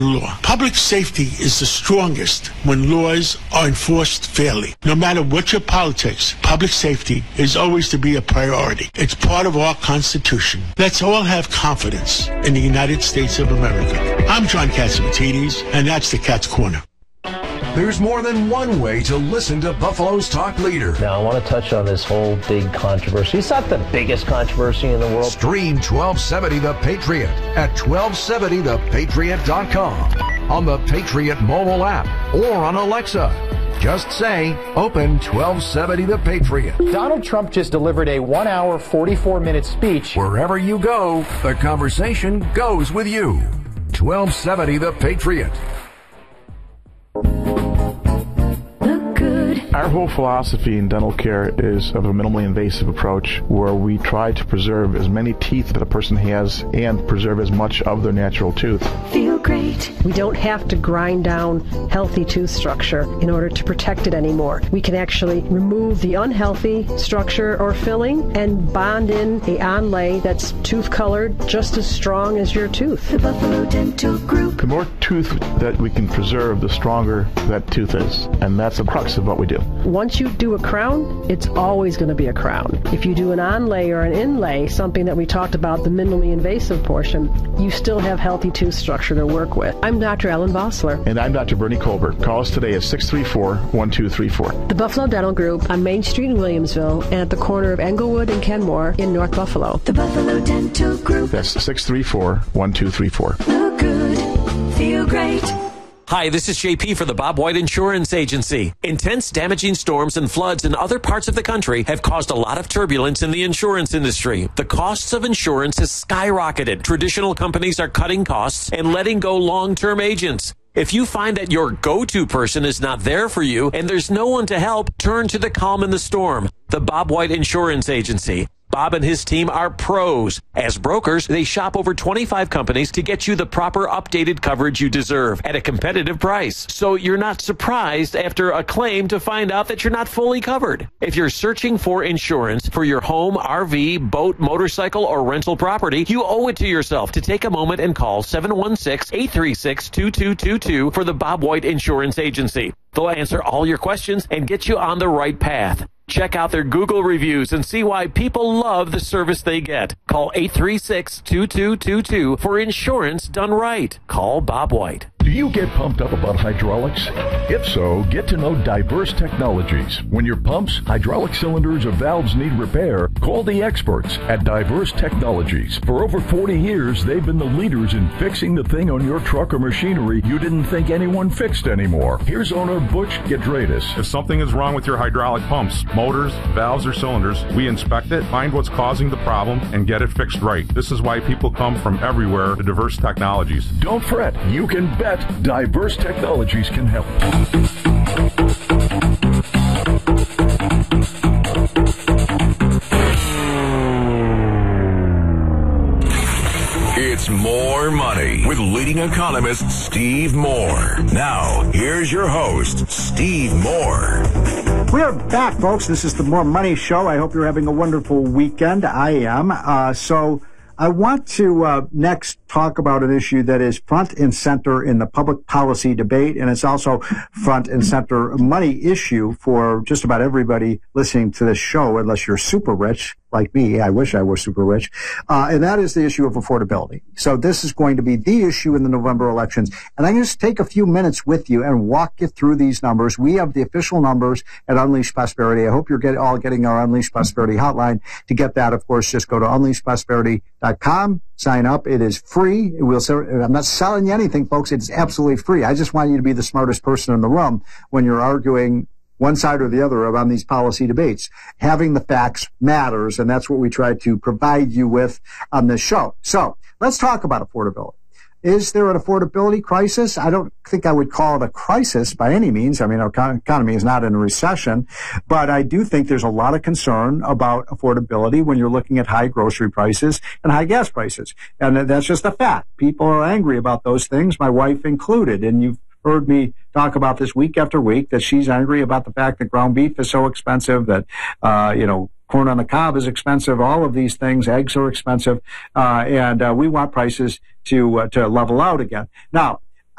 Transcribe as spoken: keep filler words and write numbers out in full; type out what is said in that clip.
law. Public safety is the strongest when laws are enforced fairly. No matter what your politics, public safety is always to be a priority. It's part of our Constitution. Let's all have confidence in the United States of America. I'm John Catsimatidis, and that's the Cat's Corner. There's more than one way to listen to Buffalo's talk leader. Now, I want to touch on this whole big controversy. It's not the biggest controversy in the world. Stream twelve seventy The Patriot at twelve seventy the patriot dot com, on the Patriot mobile app, or on Alexa. Just say, open twelve seventy The Patriot. Donald Trump just delivered a one hour, forty-four minute speech. Wherever you go, the conversation goes with you. twelve seventy The Patriot. Our whole philosophy in dental care is of a minimally invasive approach where we try to preserve as many teeth that a person has and preserve as much of their natural tooth. Feel great. We don't have to grind down healthy tooth structure in order to protect it anymore. We can actually remove the unhealthy structure or filling and bond in a onlay that's tooth colored just as strong as your tooth. The Buffalo Dental Group. The more tooth that we can preserve, the stronger that tooth is. And that's the crux of what we do. Once you do a crown, it's always going to be a crown. If you do an onlay or an inlay, something that we talked about, the minimally invasive portion, you still have healthy tooth structure to work with. I'm Doctor Ellen Vossler. And I'm Doctor Bernie Colbert. Call us today at six three four, one two three four. The Buffalo Dental Group on Main Street in Williamsville and at the corner of Englewood and Kenmore in North Buffalo. The Buffalo Dental Group. That's six three four, one two three four. Look good. Feel great. Hi, this is J P for the Bob White Insurance Agency. Intense, damaging storms and floods in other parts of the country have caused a lot of turbulence in the insurance industry. The costs of insurance has skyrocketed. Traditional companies are cutting costs and letting go long-term agents. If you find that your go-to person is not there for you and there's no one to help, turn to the calm in the storm. The Bob White Insurance Agency. Bob and his team are pros. As brokers, they shop over twenty-five companies to get you the proper updated coverage you deserve at a competitive price. So you're not surprised after a claim to find out that you're not fully covered. If you're searching for insurance for your home, R V, boat, motorcycle, or rental property, you owe it to yourself to take a moment and call seven one six, eight three six, two two two two for the Bob White Insurance Agency. They'll answer all your questions and get you on the right path. Check out their Google reviews and see why people love the service they get. Call eight three six, two two two two for insurance done right. Call Bob White. Do you get pumped up about hydraulics? If so, get to know Diverse Technologies. When your pumps, hydraulic cylinders, or valves need repair, call the experts at Diverse Technologies. For over forty years, they've been the leaders in fixing the thing on your truck or machinery you didn't think anyone fixed anymore. Here's owner Butch Gedradis. If something is wrong with your hydraulic pumps, motors, valves, or cylinders, we inspect it, find what's causing the problem, and get it fixed right. This is why people come from everywhere to Diverse Technologies. Don't fret. You can bet Diverse Technologies can help. It's More Money with leading economist Steve Moore. Now, here's your host, Steve Moore. We are back, folks. This is the More Money Show. I hope you're having a wonderful weekend. I am. Uh, so I want to uh, next talk about an issue that is front and center in the public policy debate, and it's also front and center money issue for just about everybody listening to this show, unless you're super rich like me. I wish I were super rich. Uh, and that is the issue of affordability. So this is going to be the issue in the November elections. And I'm going to take a few minutes with you and walk you through these numbers. We have the official numbers at Unleash Prosperity. I hope you're get, all getting our Unleash Prosperity hotline. To get that, of course, just go to unleash prosperity dot com. Sign up. It is free. It will, I'm not selling you anything, folks. It's absolutely free. I just want you to be the smartest person in the room when you're arguing one side or the other on these policy debates. Having the facts matters, and that's what we try to provide you with on this show. So let's talk about affordability. Is there an affordability crisis? I don't think I would call it a crisis by any means. I mean, our economy is not in a recession, but I do think there's a lot of concern about affordability when you're looking at high grocery prices and high gas prices. And that's just a fact. People are angry about those things, my wife included, and you've heard me talk about this week after week, that she's angry about the fact that ground beef is so expensive, that, uh, you know, corn on the cob is expensive, all of these things, eggs are expensive, uh, and uh, we want prices to uh, to level out again. Now,